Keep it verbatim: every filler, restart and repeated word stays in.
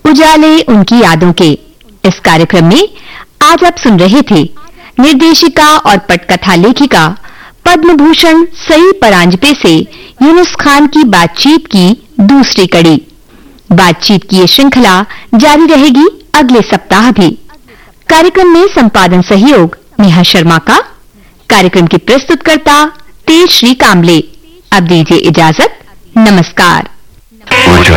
उजाले उनकी यादों के। इस कार्यक्रम में आज आप सुन रहे थे निर्देशिका और पटकथा लेखिका पद्म भूषण सई परांजपे से यूनुस खान की बातचीत की दूसरी कड़ी। बातचीत की ये श्रृंखला जारी रहेगी अगले सप्ताह भी। कार्यक्रम में संपादन सहयोग नेहा शर्मा का। कार्यक्रम की प्रस्तुतकर्ता तेजश्री कामले। अब दीजिए इजाजत। नमस्कार।